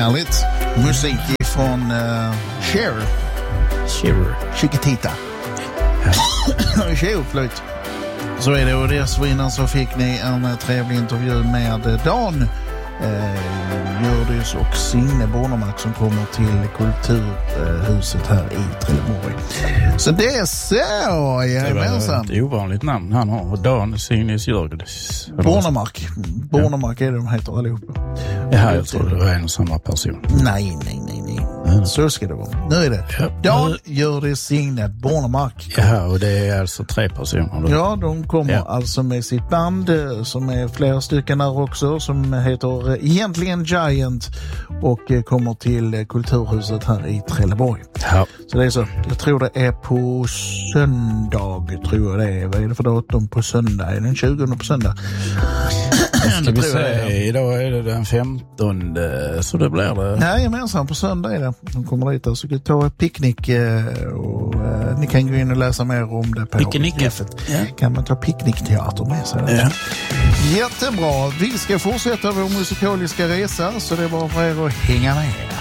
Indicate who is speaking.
Speaker 1: Härligt. Musik från Cher. Chiquitita. Cher-flöjt. Så är det, och dessförinnan så fick ni en trevlig intervju med Dan Hjördis och Signe Bornemark som kommer till Kulturhuset här i Trelleborg. Så det är så, jajamensan.
Speaker 2: Det är ett ovanligt namn han har. Dan Signes Hjördis.
Speaker 1: Bornemark är det de heter allihopa.
Speaker 2: Ja, jag tror det var en och samma person.
Speaker 1: Nej. Så ska det vara. Nu är det Dan Hjördis Signe Bornemark.
Speaker 2: Ja, och det är alltså 3 personer då.
Speaker 1: Ja, de kommer alltså med sitt band som är flera stycken där också, som heter egentligen Giant och kommer till Kulturhuset här i Trelleborg.
Speaker 2: Ja.
Speaker 1: Så det är så, jag tror det är på söndag, tror jag det är. Vad är det för datum på söndag? Är det den 20 på söndag?
Speaker 2: Ska vi säga, idag är det den 15, så det blir det.
Speaker 1: Nej, gemensamt på söndag är det. De kommer dit och så kan ta picknick och ni kan gå in och läsa mer om det på
Speaker 2: picknicket.
Speaker 1: Ja. Kan man ta picknickteater med sig?
Speaker 2: Ja.
Speaker 1: Jättebra. Vi ska fortsätta vår musikaliska resa, så det är bara för er att hänga med.